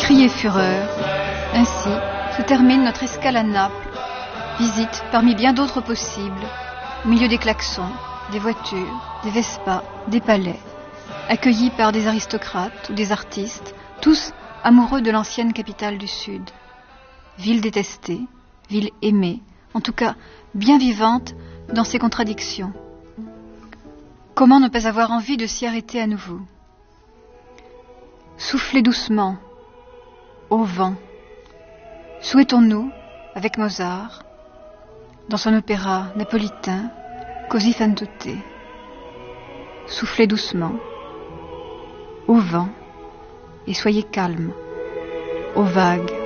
Cris et fureur. Ainsi se termine notre escale à Naples, visite parmi bien d'autres possibles, au milieu des klaxons, des voitures, des Vespas, des palais, accueillis par des aristocrates ou des artistes, tous amoureux de l'ancienne capitale du Sud. Ville détestée, ville aimée, en tout cas bien vivante dans ses contradictions. Comment ne pas avoir envie de s'y arrêter à nouveau? Soufflez doucement, au vent. Souhaitons-nous, avec Mozart, dans son opéra napolitain, Così fan tutte. Soufflez doucement, au vent, et soyez calme, aux vagues.